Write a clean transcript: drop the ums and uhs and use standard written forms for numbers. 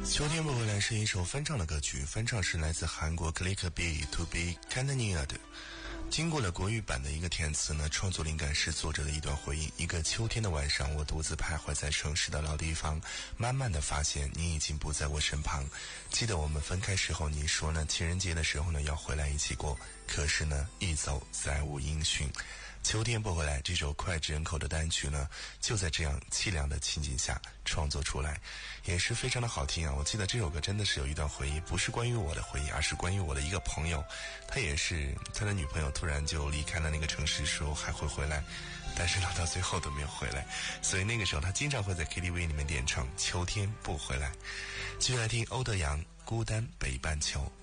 秋天不回来是一首翻唱的歌曲，翻唱是来自韩国 Click B To Be Canania 的。经过了国语版的一个填词呢，创作灵感是作者的一段回忆。一个秋天的晚上，我独自徘徊在城市的老地方，慢慢的发现你已经不在我身旁。记得我们分开时候，你说呢，情人节的时候呢要回来一起过，可是呢一走再无音讯。秋天不回来这首脍炙人口的单曲呢，就在这样凄凉的情景下创作出来，也是非常的好听啊！我记得这首歌真的是有一段回忆，不是关于我的回忆，而是关于我的一个朋友，他也是他的女朋友突然就离开了那个城市，说还会回来，但是到最后都没有回来，所以那个时候他经常会在 KTV 里面点唱《秋天不回来》。继续来听欧德阳《孤单北半球》。